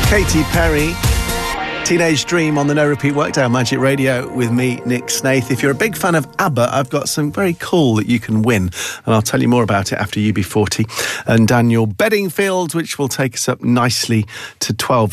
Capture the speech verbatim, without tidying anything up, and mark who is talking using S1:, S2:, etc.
S1: Katy Perry, Teenage Dream on the No Repeat Workday on Magic Radio with me, Nick Snaith. If you're a big fan of ABBA, I've got some very cool that you can win, and I'll tell you more about it after U B forty and Daniel Bedingfield, which will take us up nicely to twelve.